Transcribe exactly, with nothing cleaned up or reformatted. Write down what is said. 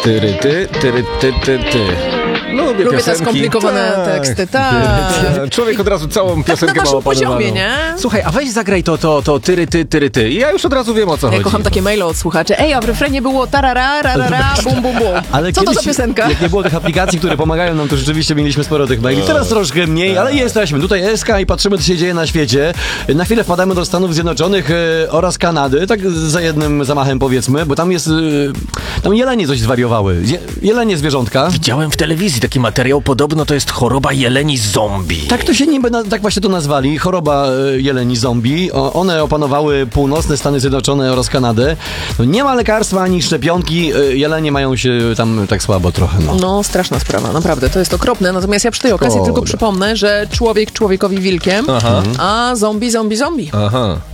Tyry, ty, tyry, ty, ty, ty. Lubię, Lubię piosenki. te skomplikowane tak. teksty, tak. Człowiek od razu całą Tak piosenkę na ma waszym opanowaną. poziomie, nie? Słuchaj, a weź zagraj to, to, to, tyry, ty, tyry, ty. I ja już od razu wiem, o co Ja chodzi. kocham takie maile od słuchaczy. Ej, a w refrenie było tarara, rarara, bum, bum, bum. Ale Co to kiedyś, za piosenka? Jak nie było tych aplikacji, które pomagają nam, to rzeczywiście mieliśmy sporo tych maili. Teraz troszkę mniej, ale jesteśmy. Tutaj S K i patrzymy, co się dzieje na świecie. Na chwilę wpadamy do Stanów Zjednoczonych e, oraz Kanady, tak za jednym zamachem powiedzmy, bo tam jest... E, tam jelenie coś zwariowały. Je, jelenie zwierzątka. Widziałem w telewizji taki materiał, podobno to jest choroba jeleni zombie. Tak to się niby, na, tak właśnie to nazwali, choroba e, jeleni zombie. O, one opanowały północne Stany Zjednoczone oraz Kanadę. No, nie ma lekarstwa ani szczepionki, e, jelenie mają się tam tak słabo trochę. No. No, straszna sprawa, naprawdę, to jest okropne. Natomiast ja przy tej okazji Szkoda. tylko przypomnę, że człowiek człowiekowi wilkiem, Aha. a zombie, zombie, zombie. Aha.